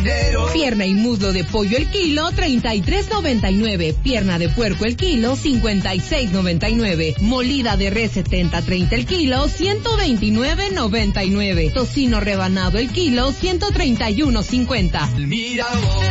dinero. Pierna y muslo de pollo el kilo, 33.99. Pierna de puerco el kilo, 56.99. Molida de res 70-30 el kilo, 129.99. Tocino rebanado el kilo, 131.50. Mira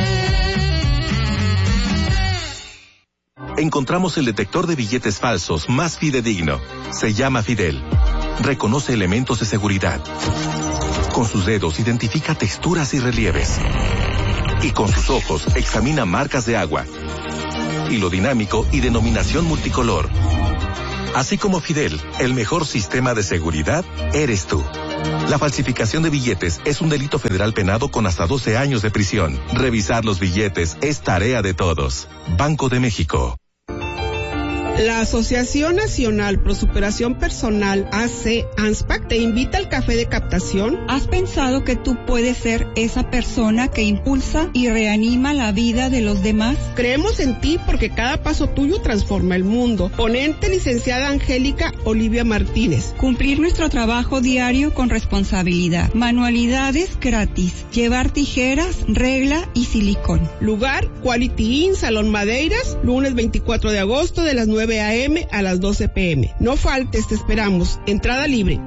Encontramos el detector de billetes falsos más fidedigno. Se llama Fidel. Reconoce elementos de seguridad. Con sus dedos identifica texturas y relieves. Y con sus ojos examina marcas de agua. Hilo dinámico y denominación multicolor. Así como Fidel, el mejor sistema de seguridad eres tú. La falsificación de billetes es un delito federal penado con hasta 12 años de prisión. Revisar los billetes es tarea de todos. Banco de México. La Asociación Nacional Pro Superación Personal, AC ANSPAC, te invita al café de captación. ¿Has pensado que tú puedes ser esa persona que impulsa y reanima la vida de los demás? Creemos en ti porque cada paso tuyo transforma el mundo. Ponente licenciada Angélica Olivia Martínez. Cumplir nuestro trabajo diario con responsabilidad. Manualidades gratis. Llevar tijeras, regla y silicón. Lugar, Quality Inn, Salón Madeiras, lunes 24 de agosto de las 9 a.m. a las 12 p.m. No faltes, te esperamos. Entrada libre.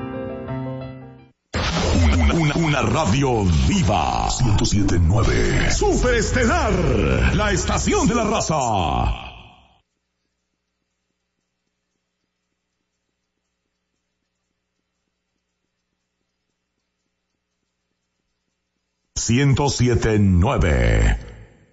Una radio viva. 107.9. Superestelar. La estación de la raza. 107.9.